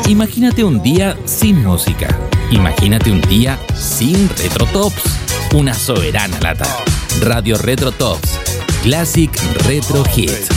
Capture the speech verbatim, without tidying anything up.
Imagínate un día sin música. Imagínate un día sin Retro Tops. Una soberana lata. Radio Retro Tops. Classic Retro Hits.